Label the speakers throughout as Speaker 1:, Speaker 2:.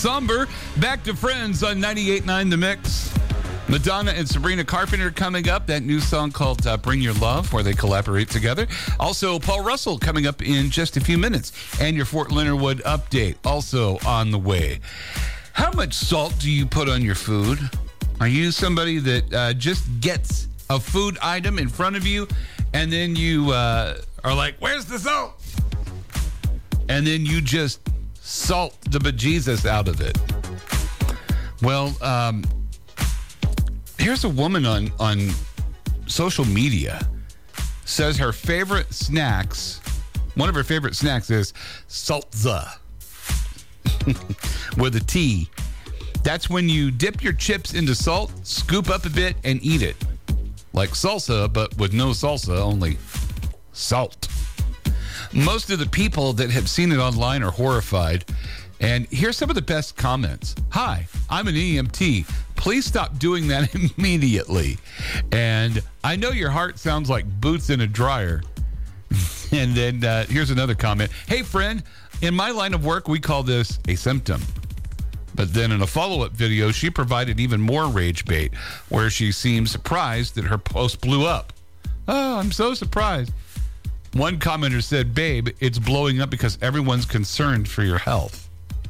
Speaker 1: somber. Back to Friends on 98.9 The Mix. Madonna and Sabrina Carpenter coming up. That new song called Bring Your Love, where they collaborate together. Also, Paul Russell coming up in just a few minutes. And your Fort Leonard Wood update also on the way. How much salt do you put on your food? Are you somebody that just gets a food item in front of you and then you are like, where's the salt? And then you just salt the bejesus out of it. Well, here's a woman on social media says her favorite snacks, one of her favorite snacks is salsa with a T. That's when you dip your chips into salt, scoop up a bit, and eat it. Like salsa, but with no salsa, only salt. Most of the people that have seen it online are horrified. And here's some of the best comments. Hi, I'm an EMT. Please stop doing that immediately. And I know your heart sounds like boots in a dryer. And then here's another comment. Hey, friend, in my line of work, we call this a symptom. But then in a follow-up video, she provided even more rage bait, where she seemed surprised that her post blew up. Oh, I'm so surprised. One commenter said, babe, it's blowing up because everyone's concerned for your health.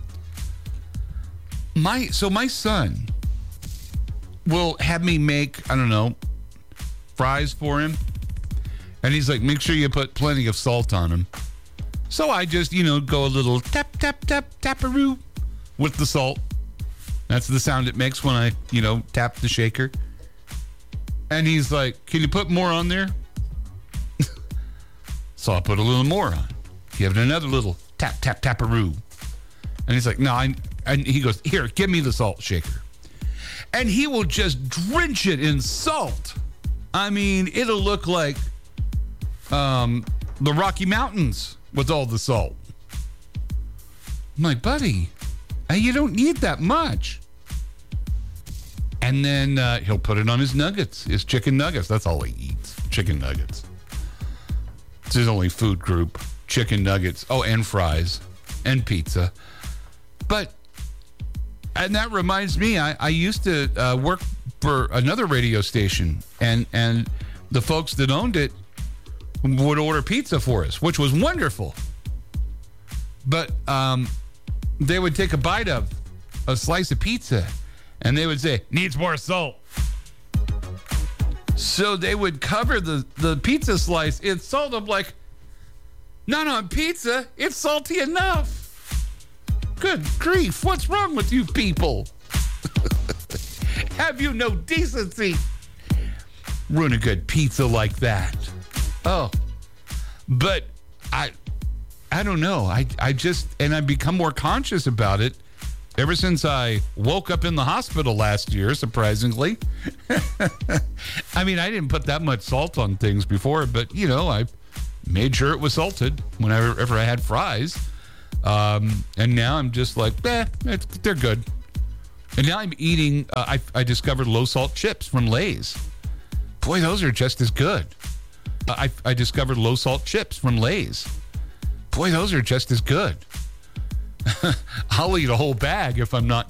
Speaker 1: My son will have me make, I don't know, fries for him. And he's like, make sure you put plenty of salt on them. So I just, go a little tap, tap, tap, taparoo with the salt. That's the sound it makes when I, tap the shaker. And he's like, can you put more on there? So I put a little more on. Give it another little tap, tap, taparoo. And he's like, no, and he goes, here, give me the salt shaker. And he will just drench it in salt. I mean, it'll look like the Rocky Mountains with all the salt. I'm like, buddy, you don't need that much. And then he'll put it on his nuggets, his chicken nuggets. That's all he eats, chicken nuggets. It's his only food group, chicken nuggets. Oh, and fries and pizza. And that reminds me, I used to work for another radio station, and the folks that owned it would order pizza for us, which was wonderful. But they would take a bite of a slice of pizza, and they would say, needs more salt. So they would cover the pizza slice in salt. I'm like, not on pizza. It's salty enough. Good grief. What's wrong with you people? Have you no decency? Ruin a good pizza like that. Oh, but I don't know. I just, and I've become more conscious about it ever since I woke up in the hospital last year, surprisingly. I mean, I didn't put that much salt on things before, but, I made sure it was salted whenever I had fries. And now I'm just like, they're good. And now I'm eating, I discovered low-salt chips from Lay's. Boy, those are just as good. I discovered low-salt chips from Lay's. Boy, those are just as good. I'll eat a whole bag if I'm not